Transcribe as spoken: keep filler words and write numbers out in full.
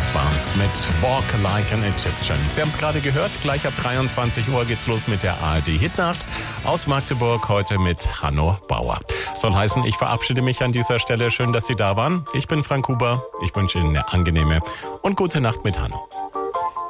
das war's mit Walk Like an Egyptian. Sie haben es gerade gehört, gleich ab dreiundzwanzig Uhr geht's los mit der A R D Hitnacht aus Magdeburg, heute mit Hanno Bauer. Soll heißen, ich verabschiede mich an dieser Stelle. Schön, dass Sie da waren. Ich bin Frank Huber. Ich wünsche Ihnen eine angenehme und gute Nacht mit Hanno.